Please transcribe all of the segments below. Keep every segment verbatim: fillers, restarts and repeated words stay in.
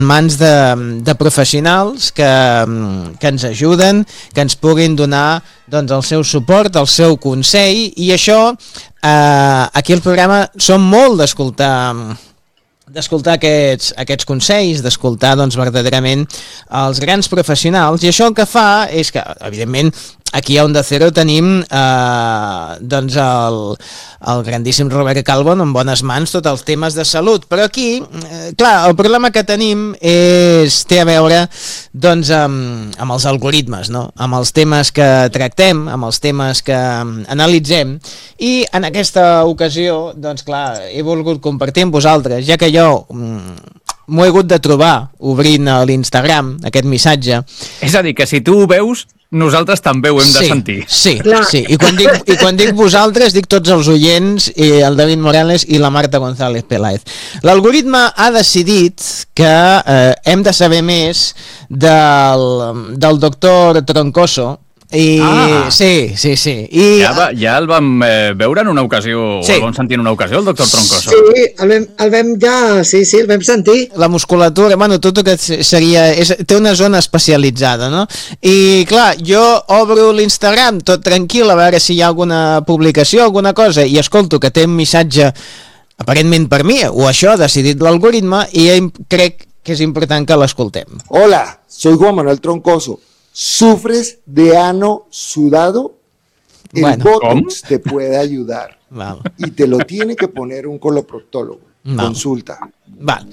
mans de, de professionals que, que ens ajuden, que ens puguin donar doncs, el seu suport, el seu consell, i això eh, aquí al programa som molt d'escoltar d'escoltar aquests, aquests consells, d'escoltar doncs, verdaderament els grans professionals, i això el que fa és que, evidentment, aquí a Onda Cero tenim eh, doncs el, el grandíssim Robert Calvo en bones mans tots els temes de salut, però aquí, eh, clar, el problema que tenim és, té a veure doncs, amb, amb els algoritmes, no? Amb els temes que tractem, amb els temes que analitzem, i en aquesta ocasió, doncs clar, he volgut compartir amb vosaltres, ja que jo m'ho he hagut de trobar obrint a l'Instagram, aquest missatge. És a dir, que si tu ho veus, nosaltres també ho hem de sí, sentir. Sí, sí. I quan, dic, I quan dic vosaltres, dic tots els oients, i el David Morales i la Marta González Peláez. L'algoritme ha decidit que eh, hem de saber més del, del doctor Troncoso, i ah. sí, sí, sí. I, ja, va, ja el vam eh, veure en una ocasió, sí. o el vam sentir en una ocasió, el doctor Troncoso. Sí, el vam, el vam ja, sí, sí, el vam sentir. La musculatura, bueno, tot el que seria, és, té una zona especialitzada, no? I clar, jo obro l'Instagram tot tranquil a veure si hi ha alguna publicació, alguna cosa, i escolto que té un missatge aparentment per mi, o això ha decidit l'algoritme, i crec que és important que l'escoltem. Hola, soy Juan Manuel Troncoso. ¿Sufres de ano sudado? El bueno, Botox ¿cómo? Te puede ayudar. Val. Y te lo tiene que poner un coloproctólogo. Val. Consulta. Val.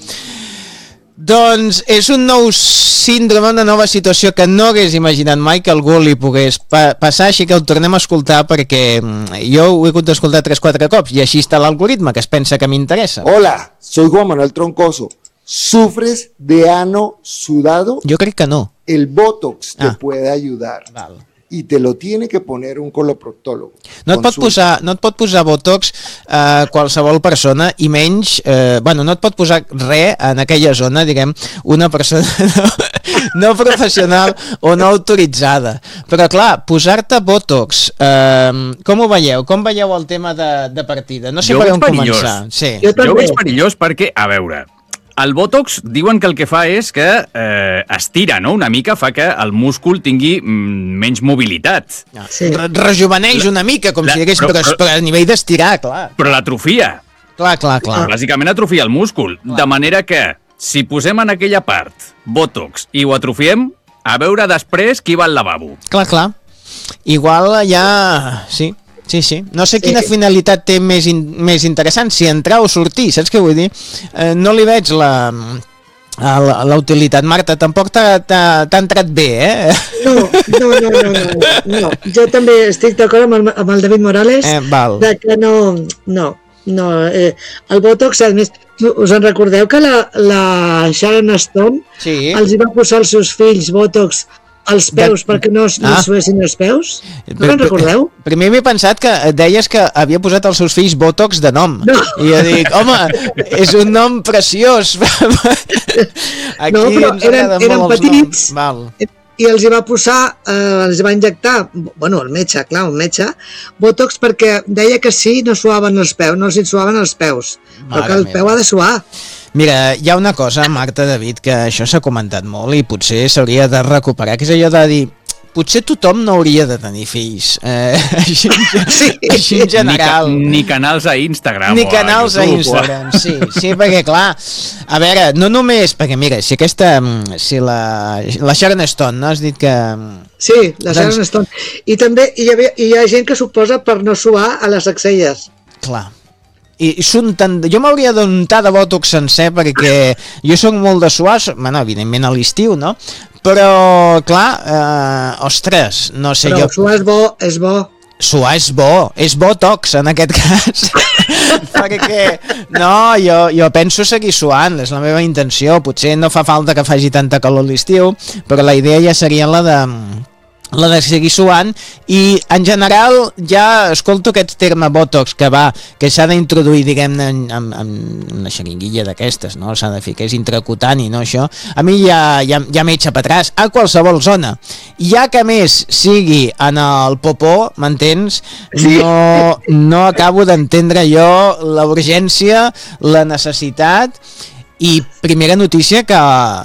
Doncs és un nou síndrome, una nova situació que no hagués imaginat mai que algú li pogués pa passar, així que el tornem a escoltar perquè jo ho he hagut d'escoltar tres o quatre cops i així està l'algoritme, que es pensa que m'interessa. Hola, soy Juan Manuel Troncoso. ¿Sufres de ano sudado? Jo crec que no. El Botox te ah. puede ayudar. Val. Y te lo tiene que poner un coloproctólogo. No et, pot posar, no et pot posar Botox eh, qualsevol persona, i menys, eh, bueno, no et pot posar res en aquella zona, diguem, una persona no, no professional o no autoritzada. Però clar, posar-te Botox, eh, com ho veieu? Com veieu el tema de, de partida? No sé jo per on perillós. començar. Sí. Jo, jo ho veig perillós perquè, a veure, el Botox diuen que el que fa és que eh, estira, no? Una mica, fa que el múscul tingui mm, menys mobilitat. Ah, sí. Re rejuveneix una mica, com la, si digués, però, però, però a nivell d'estirar, clar. Però l'atrofia. Clar, clar, clar. Bàsicament atrofia el múscul. Clar. De manera que, si posem en aquella part Botox i ho atrofiem, a veure després qui va al lavabo. Clar, clar. Igual ja... Sí. Sí, sí. No sé quina sí. finalitat té més, in, més interessant, si entrar o sortir, saps què vull dir? Eh, no li veig la, la, la utilitat. Marta, tampoc t'ha entrat bé, eh? No, no, no, no, no, no. Jo també estic d'acord amb, amb el David Morales, eh, val. de que no, no, no. Eh, el Botox, a més, us en recordeu que la, la Sharon Stone sí. els hi va posar als seus fills Botox als peus, de... perquè no, no ah. suessin els peus? No me'n recordeu? Primer m'he pensat que deies que havia posat als seus fills Botox de nom. No. I jo dic, home, és un nom preciós. Aquí no, però eren, eren petits Val. i els hi va posar, eh, els va injectar, bueno, el metge, clar, un metge, Botox perquè deia que sí, no suaven els peus, no els suaven els peus, Mare però que el meva. peu ha de suar. Mira, hi ha una cosa, Marta, David, que això s'ha comentat molt i potser s'hauria de recuperar, que és allò de dir, potser tothom no hauria de tenir fills, eh, així, sí. així en general. Ni, ca ni canals a Instagram. Ni canals a, YouTube, a Instagram, sí, sí, perquè clar, a veure, no només, perquè mira, si aquesta, si la, la Sharon Stone, no? Has dit que... Sí, la Sharon doncs... Stone. I també hi, havia, hi ha gent que s'oposa per no suar a les axelles. Clar. I tan... jo m'hauria d'untar de Botox sencer perquè jo sóc molt de suar, bueno, evidentment a l'estiu, no? Però, clar, eh, ostres, no sé Però jo... Però suar és bo, és bo. Suar és bo, és Botox en aquest cas. Perquè, no, jo, jo penso seguir suant, és la meva intenció. Potser no fa falta que faci tanta calor a l'estiu, però la idea ja seria la de... la de seguir suant, i en general ja escolto aquest terme Botox que va, que s'ha d'introduir, diguem-ne, en, en, en una xeringuilla d'aquestes, no? S'ha de fer, que és intracutani, no, això? A mi ja, ja, ja m'echa per atràs, a qualsevol zona. Ja que més sigui en el popó, m'entens? No, no acabo d'entendre jo la urgència, la necessitat. I primera notícia que